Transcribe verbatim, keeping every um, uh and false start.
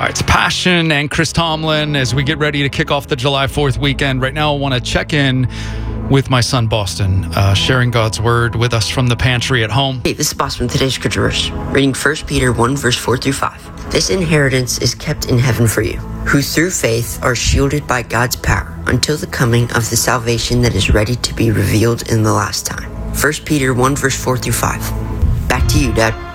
right, it's Passion and Chris Tomlin as we get ready to kick off the July fourth weekend. Right now, I want to check in with my son, Boston, uh, sharing God's word with us from the pantry at home. Hey, this is Boston from today's scripture verse, reading First Peter one, verse four through five. This inheritance is kept in heaven for you, who through faith are shielded by God's power until the coming of the salvation that is ready to be revealed in the last time. First Peter one, verse four through five. Back to you, Dad.